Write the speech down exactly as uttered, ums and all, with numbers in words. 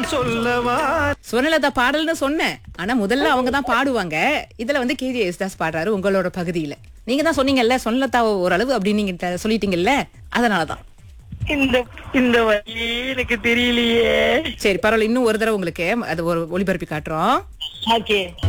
சொல்லவா. சுவர்ணலதா பாடல்னு சொன்னேன், ஆனா முதல்ல அவங்க தான் பாடுவாங்க. இதுல வந்து கேஜே யேசுதாஸ் பாடுறாரு உங்களோட பகுதியில. நீங்க தான் சொன்னீங்கல்ல சுவர்ணலதா ஓரளவு அப்படின்னு நீங்க ட- சொல்லிட்டீங்கல்ல, அதனாலதான். இந்த இந்த வழி எனக்கு தெரியலையே. சரி பரவாயில்ல, இன்னும் ஒரு தடவை உங்களுக்கு அது ஒரு ஒளிபரப்பி காட்டுறோம். ஓகே.